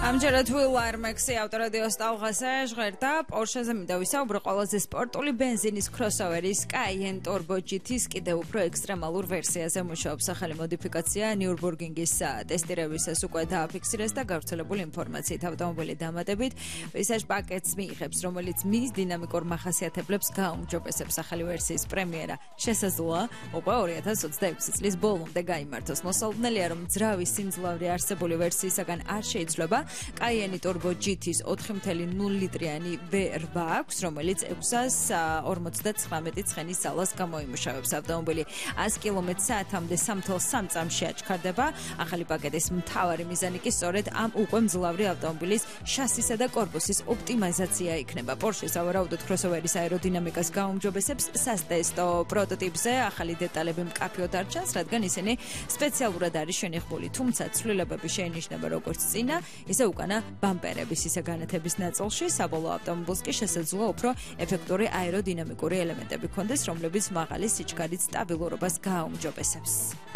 ამჯერად Will Armax-ი ავტორადიო სტალღაზე ჟღერდა Porsche-ზე მინდა ვისაუბრო ყველაზე სპორტული ბენზინის crossover-ის Cayenne Turbo GT-ის კიდევ უფრო ექსტრემალურ ვერსიაზე მუშაობს. ახალი მოდიფიკაცია Nürburgring-ის ტესტირებისას უკვე დააფიქსირეს და გავრცელებული ინფორმაციით ავტომობილი დამატებით ვისაჟ პაკეტს მიიღებს, რომელიც მის დინამიკურ მახასიათებლებს გაუმჯობესებს. ახალი ვერსიის პრემიერა შესაძლოა უკვე 2026 წლის ბოლომდე გაიმართოს. მოსალოდნელია, რომ ძრავი სიმძლავრე არსებული ვერსიისაგან არ შეიცვლება. Cayenne Turbo GT-ის 4.0 ლიტრიანი V8 აქვს, რომელიც 649 ცხენის ძალას გამოიმუშავებს. ავტომობილი 100 კმ/სთ-მდე 3.3 წამში აჩქარდება. ახალი პაკეტის მთავარი მიზანი კი სწორედ ამ უკვე მძლავრი ავტომობილის შასისა და კორპუსის ოპტიმიზაცია იქნება. Porsche-ს ავარაუდოდ crossover-ის აეროდინამიკას გაუმჯობესებს. სასტესტო პროტოტიპზე ახალი დეტალები მკაფიოდ არ ჩანს, რადგან ისინი სპეციალურად არის შენახული, თუმცა ცვლილებები შეინიშნება როგორც წინა, ისე უკანა ბამპერების ისე განათების ნაწილში. საბოლოო ავტომობილს კი შესაძლოა უფრო ეფექტური აეროდინამიკური ელემენტები ჰქონდეს, რომლებიც მაღალი სიჩქარით სტაბილურობას გააუმჯობესებს.